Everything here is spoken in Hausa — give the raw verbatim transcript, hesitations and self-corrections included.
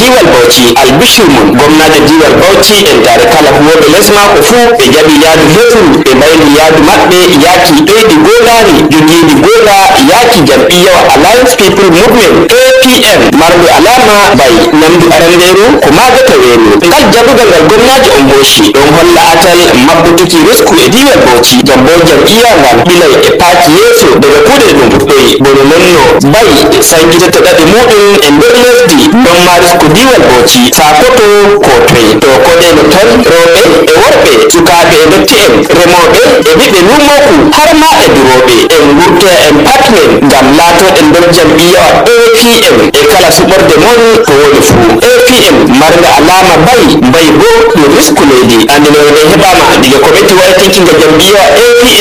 diwal Bauchi albishir mun gwamnati diwal Bauchi en tare kala huwoɓe lesma ko fu ɓe jaɓi yaadu hesru ɓe bayni yaadu maɓɓe yaki ɗoyɗi golari jogiidi gola yaki jam'iyyawa Alliance People Movement A P M marɗo alama bay namdu aranderu ko magata weeru ngal jaɓugal ngal gwamnati on hoshi ɗon holla atal mabbutuki risku e diwal Bauchi jambo jam'iyya ngal ɓilay e paaki yeeso daga kuuɗe ɗum ɗoyi bono nonno bay sankitata ɗaɗi muɗum e nder lesdi ɗon ma risku diwal Bauchi sakoto ko toye to koɗeno tan rewɓe e worɓe sukaɓe e dotti en remoɓe e ɓiɓɓe lumoku har ma e duroɓe en gurta en patmen ngam laatoɗen nder jam'iyyawa A P M e kala suɓorde mon to woni fuu A P M marga alama bay bay bo ɗum risku leydi andinoɗe heɓama diga committee waɗatinkinga jam'iyyawa A P